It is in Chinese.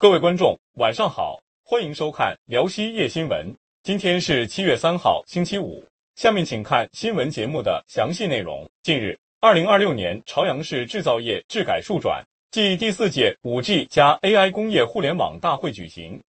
各位观众，晚上好，欢迎收看辽西夜新闻。今天是7月3号，星期五。下面请看新闻节目的详细内容。近日，2026年朝阳市制造业质改数转，暨第4届5G 加 AI 工业互联网大会举行。